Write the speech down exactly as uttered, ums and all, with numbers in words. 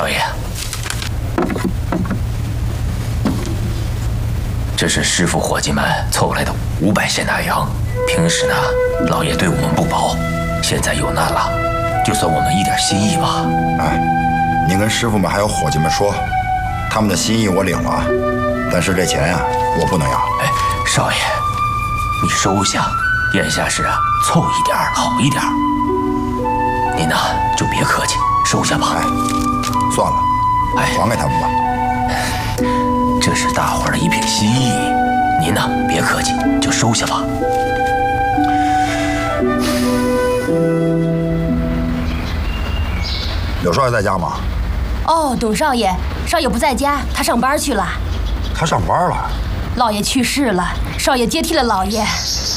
少爷，这是师傅伙计们凑来的五百现大洋。平时呢，老爷对我们不薄，现在有难了，就算我们一点心意吧。 哎，你跟师傅们还有伙计们说，他们的心意我领了，但是这钱呀、啊，我不能要。 哎，少爷，你收下，眼下是啊，凑一点好一点。您呢就别客气，收下吧。 哎，算了，哎，还给他们吧。 这是大伙儿的一片心意，您呢别客气，就收下吧。 柳少爷在家吗？ 哦，董少爷，少爷不在家，他上班去了。 他上班了。 老爷去世了，少爷接替了老爷。